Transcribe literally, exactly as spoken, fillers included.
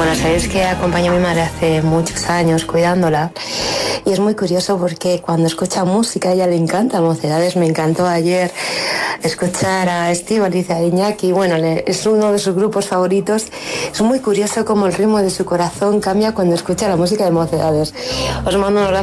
Bueno, sabéis que acompaño a mi madre hace muchos años cuidándola y es muy curioso porque cuando escucha música a ella le encanta Mocedades. Me encantó ayer escuchar a Estíbaliz y a Iñaki. Bueno, le, es uno de sus grupos favoritos. Es muy curioso cómo el ritmo de su corazón cambia cuando escucha la música de Mocedades. Os mando un abrazo